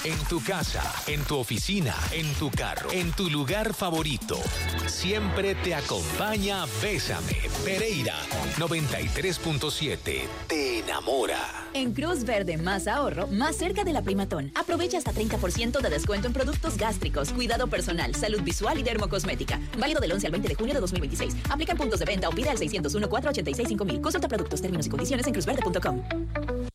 En tu casa, en tu oficina, en tu carro, en tu lugar favorito. Siempre te acompaña Bésame. Pereira 93.7. Te enamora. En Cruz Verde Más Ahorro, más cerca de la Primatón. Aprovecha hasta 30% de descuento en productos gástricos, cuidado personal, salud visual y dermocosmética. Válido del 11 al 20 de junio de 2026. Aplican puntos de venta o pide al 601-486-5000. Consulta productos, términos y condiciones en cruzverde.com.